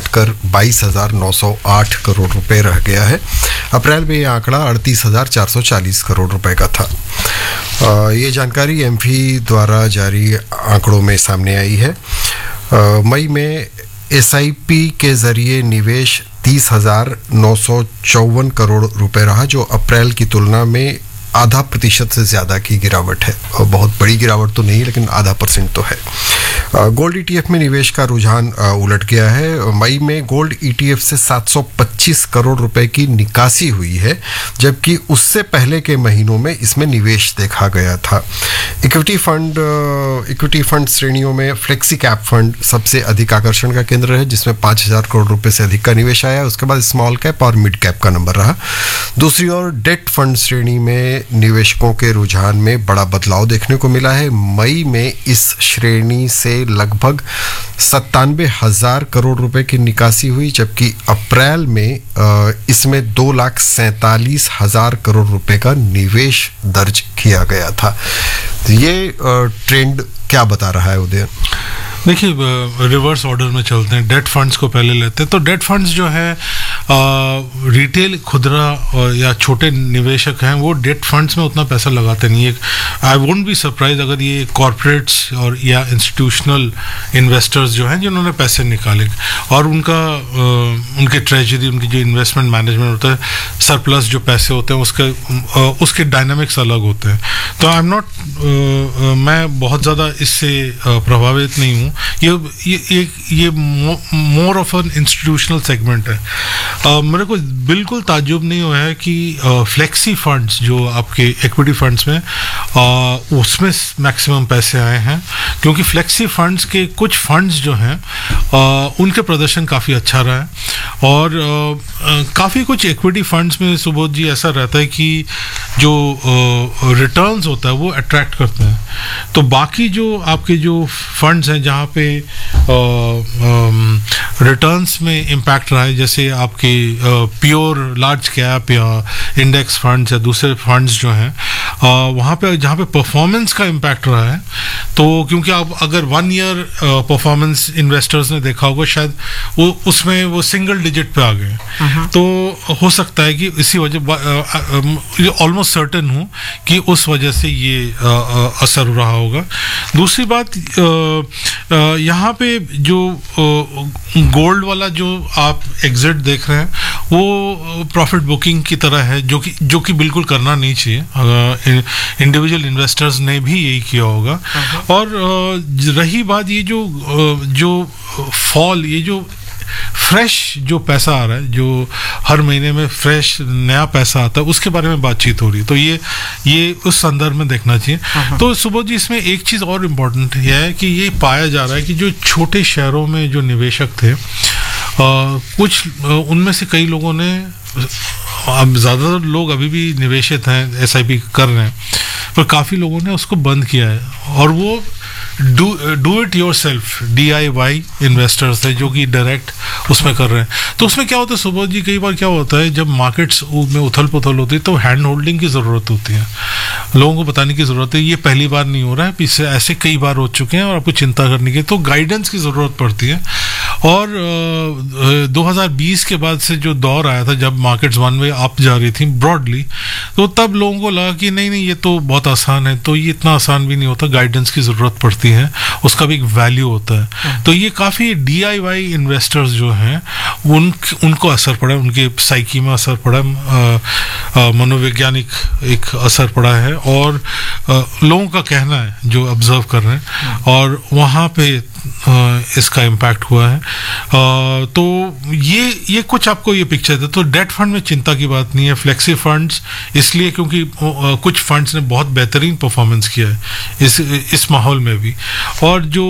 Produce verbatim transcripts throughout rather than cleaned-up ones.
घटकर बाईस हजार नौ सौ आठ करोड़ रुपए रह गया है। अप्रैल में यह आंकड़ा अड़तीस हजार चार सौ चालीस करोड़ रुपए का था। आ, ये जानकारी एमफी द्वारा जारी आंकड़ों में सामने आई है। आ, मई में एसआईपी के जरिए निवेश तीस हजार नौ सौ चौवन करोड़ रुपए रहा, जो अप्रैल की तुलना में आधा प्रतिशत से ज़्यादा की गिरावट है। और बहुत बड़ी गिरावट तो नहीं, लेकिन आधा परसेंट तो है। गोल्ड ईटीएफ में निवेश का रुझान उलट गया है। मई में गोल्ड ईटीएफ से सात सौ पच्चीस करोड़ रुपए की निकासी हुई है, जबकि उससे पहले के महीनों में इसमें निवेश देखा गया था। इक्विटी फंड इक्विटी फंड श्रेणियों में फ्लेक्सी कैप फंड सबसे अधिक आकर्षण का केंद्र है, जिसमें पाँच हजार करोड़ रुपए से अधिक का निवेश आया। उसके बाद स्मॉल कैप और मिड कैप का नंबर रहा। दूसरी ओर डेट फंड श्रेणी में निवेशकों के रुझान में बड़ा बदलाव देखने को मिला है। मई में इस श्रेणी से लगभग सत्तानवे हजार करोड़ रुपए की निकासी हुई, जबकि अप्रैल में इसमें दो लाख सैतालीस हजार करोड़ रुपए का निवेश दर्ज किया गया था। ये ट्रेंड क्या बता रहा है उदयन? देखिए, रिवर्स ऑर्डर में चलते हैं। डेट फंड्स को पहले लेते हैं। तो डेट फंड्स जो है रिटेल खुदरा या छोटे निवेशक हैं, वो डेट फंड्स में उतना पैसा लगाते नहीं है। आई वोंट बी सरप्राइज अगर ये कॉरपोरेट्स और या इंस्टीट्यूशनल इन्वेस्टर्स जो हैं जिन्होंने पैसे निकाले और उनका आ, उनके ट्रेजरी, उनकी जो इन्वेस्टमेंट मैनेजमेंट होता है, सरप्लस जो पैसे होते हैं उसके आ, उसके डायनामिक्स अलग होते हैं। तो आई एम नॉट मैं बहुत ज़्यादा इससे प्रभावित नहीं हूँ। ये ये ये, ये more of an institutional segment है। uh, मेरे को बिल्कुल ताज्जुब नहीं हुआ है कि फ्लेक्सी uh, फंड्स जो आपके इक्विटी फंड्स में uh, उसमें मैक्सिमम पैसे आए हैं, क्योंकि फ्लेक्सी फंड्स के कुछ फंड्स जो हैं uh, उनके प्रदर्शन काफ़ी अच्छा रहा है। और uh, uh, काफ़ी कुछ इक्विटी फंड्स में सुबोध जी ऐसा रहता है कि जो रिटर्न्स uh, होता है वो अट्रैक्ट करते हैं। तो बाकी जो आपके जो फंड्स हैं जहाँ पे रिटर्न्स में इम्पैक्ट रहा है, जैसे आपके प्योर लार्ज कैप या इंडेक्स फंड्स या दूसरे फंड्स जो हैं, वहाँ पे जहाँ पे परफॉर्मेंस का इम्पैक्ट रहा है, तो क्योंकि आप अगर वन ईयर परफॉर्मेंस इन्वेस्टर्स ने देखा होगा, शायद वो उसमें वो सिंगल डिजिट पे आ गए, तो हो सकता है कि इसी वजह, ऑलमोस्ट सर्टेन हूँ कि उस वजह से ये असर रहा होगा। दूसरी बात, यहाँ पे जो गोल्ड वाला जो आप एग्जिट देख रहे हैं वो प्रॉफिट बुकिंग की तरह है, जो कि जो कि बिल्कुल करना नहीं चाहिए। इंडिविजुअल इन्वेस्टर्स ने भी यही किया होगा। और रही बात ये जो जो फॉल, ये जो फ्रेश जो पैसा आ रहा है, जो हर महीने में फ्रेश नया पैसा आता है, उसके बारे में बातचीत हो रही है, तो ये ये उस संदर्भ में देखना चाहिए। तो सुबोध जी, इसमें एक चीज़ और इम्पोर्टेंट है कि ये पाया जा रहा है कि जो छोटे शहरों में जो निवेशक थे, आ, कुछ उनमें से कई लोगों ने, अब ज़्यादातर लोग अभी भी निवेशित हैं, एस आई पी कर रहे हैं, पर काफ़ी लोगों ने उसको बंद किया है। और वो do do it your self D I Y investors है जो कि डायरेक्ट उसमें कर रहे हैं। तो उसमें क्या होता है सुबोध जी, कई बार क्या होता है जब मार्केट्स में उथल पुथल होती है तो हैंड होल्डिंग की ज़रूरत होती है, लोगों को बताने की ज़रूरत है ये पहली बार नहीं हो रहा है, पीछे ऐसे कई बार हो चुके हैं और आपको चिंता करने की, तो गाइडेंस की ज़रूरत पड़ती है। और दो हज़ार बीस के बाद से जो दौर आया था जब मार्केट्स वन वे अप जा रही थी ब्रॉडली, तो तब लोगों को लगा कि नहीं नहीं ये तो बहुत आसान है, तो ये इतना आसान भी नहीं होता, गाइडेंस की ज़रूरत पड़ती है, उसका भी एक वैल्यू होता है। तो ये काफ़ी डी आई वाई इन्वेस्टर्स जो हैं उन उनको असर पड़ा है, उनके साइकी में असर पड़ा है, मनोवैज्ञानिक एक असर पड़ा है, और आ, लोगों का कहना है जो ऑब्जर्व कर रहे हैं, और वहाँ पे आ, इसका इम्पैक्ट हुआ है। आ, तो ये ये कुछ आपको ये पिक्चर है। तो डेट फंड में चिंता की बात नहीं है, फ्लेक्सी फंड्स इसलिए क्योंकि आ, कुछ फंड्स ने बहुत बेहतरीन परफॉर्मेंस किया है इस इस माहौल में भी। और जो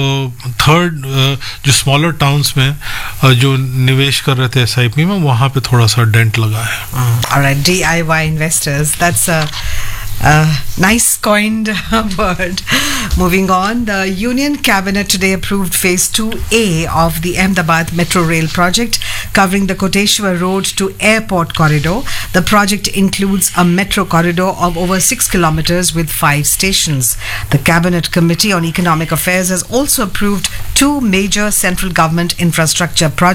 थर्ड जो स्मॉलर टाउन्स में आ, जो निवेश कर रहे थे एस आई पी में, वहाँ पे थोड़ा सा डेंट लगा है। Alright, D I Y investors, that's a Uh, nice coined word. Moving on, the Union Cabinet today approved Phase two A of the Ahmedabad Metro Rail project covering the Koteshwar Road to Airport corridor. The project includes a metro corridor of over six kilometers with five stations. The Cabinet Committee on Economic Affairs has also approved two major central government infrastructure projects